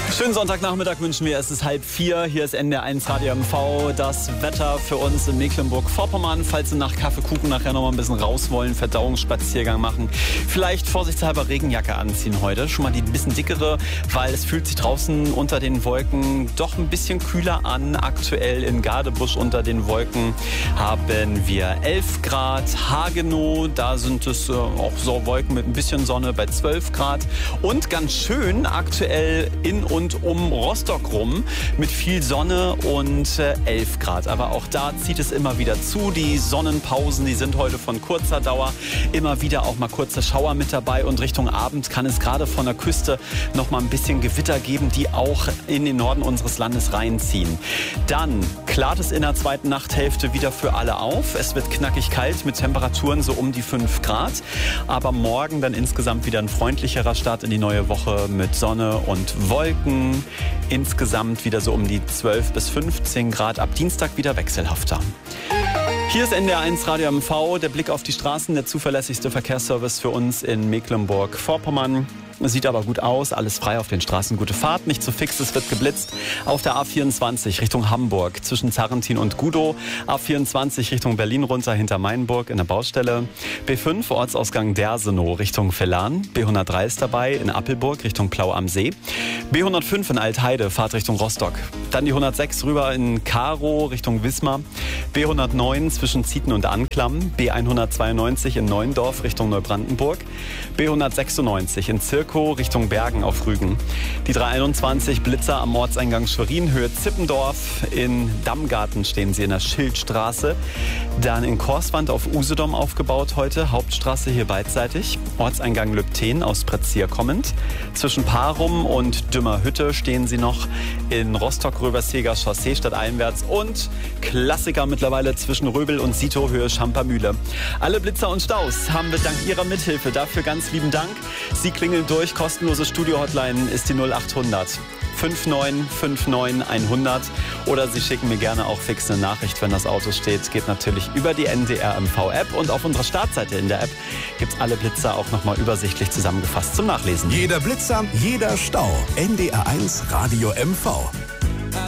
Schönen Sonntagnachmittag wünschen wir. Es ist 3:30. Hier ist NDR1 Radio MV. Das Wetter für uns in Mecklenburg-Vorpommern. Falls Sie nach Kaffeekuchen nachher noch mal ein bisschen raus wollen, Verdauungsspaziergang machen. Vielleicht vorsichtshalber Regenjacke anziehen heute. Schon mal die ein bisschen dickere, weil es fühlt sich draußen unter den Wolken doch ein bisschen kühler an. Aktuell in Gadebusch unter den Wolken haben wir 11 Grad. Hagenow, da sind es auch so Wolken mit ein bisschen Sonne bei 12 Grad. Und ganz schön aktuell in und um Rostock rum mit viel Sonne und 11 Grad. Aber auch da zieht es immer wieder zu. Die Sonnenpausen, die sind heute von kurzer Dauer. Immer wieder auch mal kurze Schauer mit dabei. Und Richtung Abend kann es gerade von der Küste noch mal ein bisschen Gewitter geben, die auch in den Norden unseres Landes reinziehen. Dann klart es in der zweiten Nachthälfte wieder für alle auf. Es wird knackig kalt mit Temperaturen so um die 5 Grad. Aber morgen dann insgesamt wieder ein freundlicherer Start in die neue Woche mit Sonne und Wolken. Insgesamt wieder so um die 12 bis 15 Grad. Ab Dienstag wieder wechselhafter. Hier ist NDR1 Radio MV. Der Blick auf die Straßen, der zuverlässigste Verkehrsservice für uns in Mecklenburg-Vorpommern. Sieht aber gut aus, alles frei auf den Straßen, gute Fahrt, nicht zu fix, es wird geblitzt. Auf der A24 Richtung Hamburg zwischen Zarrentin und Gudow, A24 Richtung Berlin runter hinter Mainburg in der Baustelle, B5 Ortsausgang Dersenow Richtung Vellan, B103 ist dabei in Appelburg Richtung Plau am See, B105 in Altheide, Fahrt Richtung Rostock, dann die 106 rüber in Karow Richtung Wismar, B109 zwischen Zieten und Anklam, B192 in Neuendorf Richtung Neubrandenburg, B196 in Zirkow Richtung Bergen auf Rügen. Die 321 Blitzer am Ortseingang Schwerin, Höhe Zippendorf. In Dammgarten stehen sie in der Schildstraße. Dann in Korswand auf Usedom aufgebaut heute. Hauptstraße hier beidseitig. Ortseingang Lübten aus Pretzier kommend. Zwischen Parum und Dümmerhütte stehen sie noch in Rostock-Röberseger Chaussee stadteinwärts. Und Klassiker mittlerweile zwischen Röbel und Sito Höhe Schampermühle. Alle Blitzer und Staus haben wir dank Ihrer Mithilfe. Dafür ganz lieben Dank. Sie klingeln durch. Kostenlose Studio-Hotline ist die 0800 5959 100 oder Sie schicken mir gerne auch fix eine Nachricht, wenn das Auto steht. Geht natürlich über die NDR MV-App und auf unserer Startseite in der App gibt es alle Blitzer auch nochmal übersichtlich zusammengefasst zum Nachlesen. Jeder Blitzer, jeder Stau. NDR1 Radio MV.